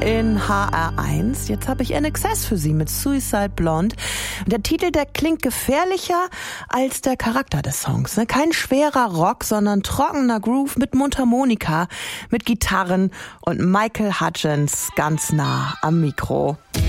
in HR1. Jetzt habe ich INXS für Sie mit Suicide Blonde. Der Titel, der klingt gefährlicher als der Charakter des Songs. Kein schwerer Rock, sondern trockener Groove mit Mundharmonika, mit Gitarren und Michael Hutchence ganz nah am Mikro.